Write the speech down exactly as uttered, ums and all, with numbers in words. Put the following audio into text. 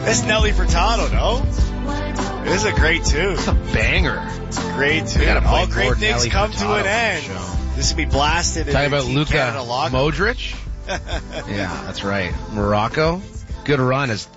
It's Nelly Furtado, no? This is a great tune. It's a banger. Great tune. gotta play All great more things Nelly come to Furtado an end. on the show. This will be blasted in Talking the about Team Luka Canada locker. Modric? Yeah, that's right. Morocco. Good run as